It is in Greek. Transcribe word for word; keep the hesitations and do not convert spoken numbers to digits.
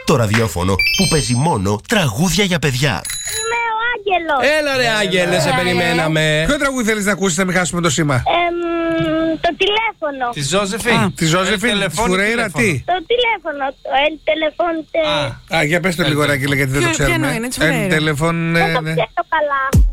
Το ραδιόφωνο που παίζει μόνο τραγούδια για παιδιά. Είμαι ο Άγγελος. Έλα ρε Άγγελε, σε περιμέναμε. Ποιο τραγούδι θέλεις να ακούσεις να μην χάσουμε το σήμα? Εμ, το τηλέφωνο. Τη Ζώζεφιν. Τη Ζώζεφιν, τη Φουρέιρα, τι? Το τηλέφωνο. Το ελ τηλεφώντε. Α, για πες το λίγο, Άγγελε, γιατί δεν το Ποιο- ποιο ξέρουμε. εννοεί, είναι της Ελ Φουρέιρα. τηλεφών. Δεν το ξέρω καλά.